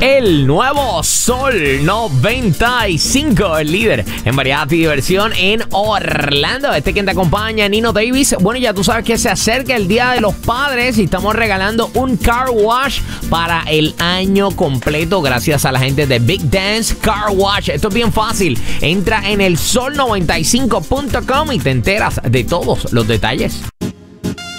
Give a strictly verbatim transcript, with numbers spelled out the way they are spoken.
El nuevo Sol noventa y cinco, el líder en variedad y diversión en Orlando. Este quien te acompaña, Nino Davis. Bueno, ya tú sabes que se acerca el Día de los Padres y estamos regalando un car wash para el año completo gracias a la gente de Big Dance Car Wash. Esto es bien fácil. Entra en el sol noventa y cinco punto com y te enteras de todos los detalles.